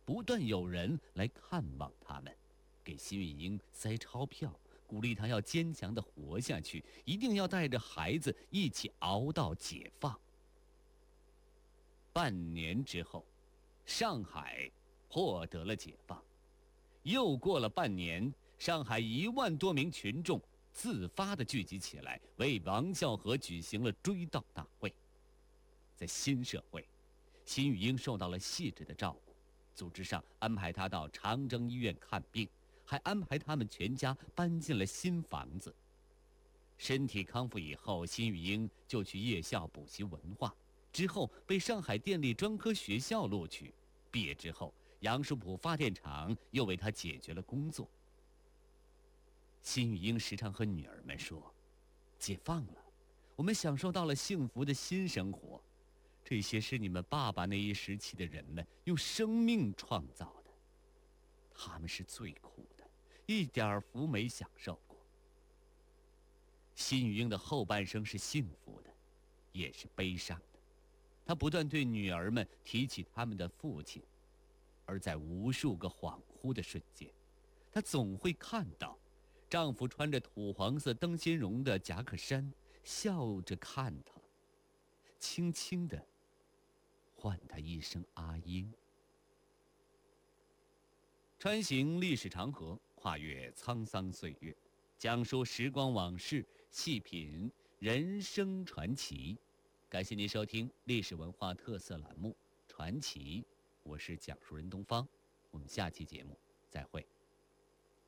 不断有人来看望他们，给辛玉英塞钞票，鼓励她要坚强地活下去，一定要带着孩子一起熬到解放。半年之后，上海获得了解放。又过了半年，上海1万多名群众自发地聚集起来，为王孝和举行了追悼大会。在新社会，辛玉英受到了细致的照顾，组织上安排她到长征医院看病，还安排他们全家搬进了新房子。身体康复以后，辛玉英就去夜校补习文化，之后被上海电力专科学校录取。毕业之后，杨树浦发电厂又为她解决了工作。辛玉英时常和女儿们说：“解放了，我们享受到了幸福的新生活。这些是你们爸爸那一时期的人们用生命创造的，他们是最苦的，一点福没享受过。”辛玉英的后半生是幸福的，也是悲伤的。她不断对女儿们提起他们的父亲，而在无数个恍惚的瞬间，她总会看到丈夫穿着土黄色灯芯绒的夹克衫，笑着看她，轻轻地唤她一声阿英。穿行历史长河，跨越沧桑岁月，讲述时光往事，细品人生传奇。感谢您收听历史文化特色栏目《传奇》，我是讲述人东方，我们下期节目再会。